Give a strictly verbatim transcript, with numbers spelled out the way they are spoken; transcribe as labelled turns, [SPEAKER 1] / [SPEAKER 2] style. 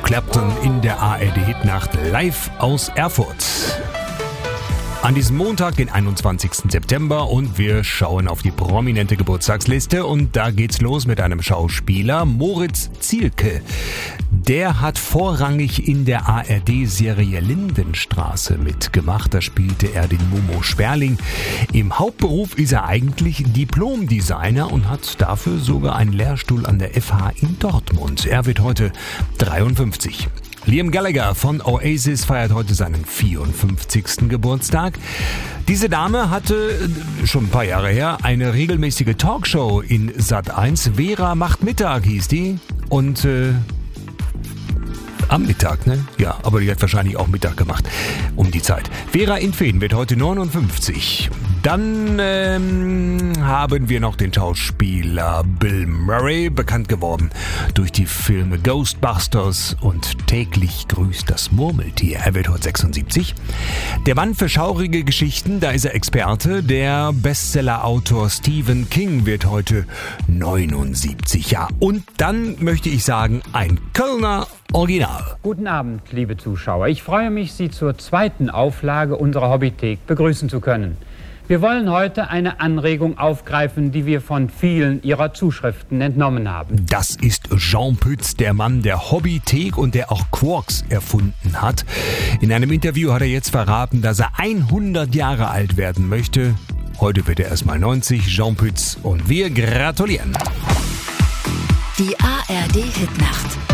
[SPEAKER 1] Clapton in der A R D-Hitnacht live aus Erfurt. An diesem Montag, den einundzwanzigsten September, und wir schauen auf die prominente Geburtstagsliste, und da geht's los mit einem Schauspieler, Moritz Zielke. Der hat vorrangig in der A R D-Serie Lindenstraße mitgemacht. Da spielte er den Momo Sperling. Im Hauptberuf ist er eigentlich Diplom-Designer und hat dafür sogar einen Lehrstuhl an der F H in Dortmund. Er wird heute dreiundfünfzig. Liam Gallagher von Oasis feiert heute seinen vierundfünfzigsten Geburtstag. Diese Dame hatte, schon ein paar Jahre her, eine regelmäßige Talkshow in Sat eins. Vera macht Mittag hieß die. Und äh, am Mittag, ne? Ja, aber die hat wahrscheinlich auch Mittag gemacht um die Zeit. Vera in Feen wird heute neunundfünfzig. Dann ähm, haben wir noch den Schauspieler Bill Murray, bekannt geworden durch die Filme Ghostbusters und Täglich grüßt das Murmeltier. Er wird heute sechsundsiebzig. Der Mann für schaurige Geschichten, da ist er Experte. Der Bestsellerautor Stephen King wird heute neunundsiebzig. Ja, und dann möchte ich sagen, ein Kölner Original.
[SPEAKER 2] Guten Abend, liebe Zuschauer. Ich freue mich, Sie zur zweiten Auflage unserer Hobbythek begrüßen zu können. Wir wollen heute eine Anregung aufgreifen, die wir von vielen Ihrer Zuschriften entnommen haben.
[SPEAKER 1] Das ist Jean Pütz, der Mann der Hobbythek und der auch Quarks erfunden hat. In einem Interview hat er jetzt verraten, dass er hundert Jahre alt werden möchte. Heute wird er erstmal neunzig, Jean Pütz, und wir gratulieren.
[SPEAKER 3] Die A R D-Hitnacht.